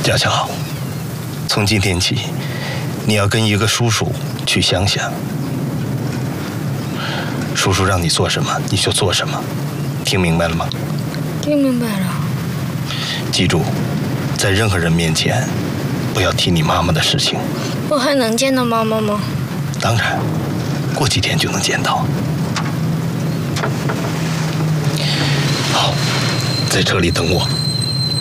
家乔，从今天起，你要跟一个叔叔去乡下。叔叔让你做什么，你就做什么，听明白了吗？ 听明白了。 记住，在任何人面前，不要提你妈妈的事情。 我还能见到妈妈吗？ 当然，过几天就能见到。好，在车里等我。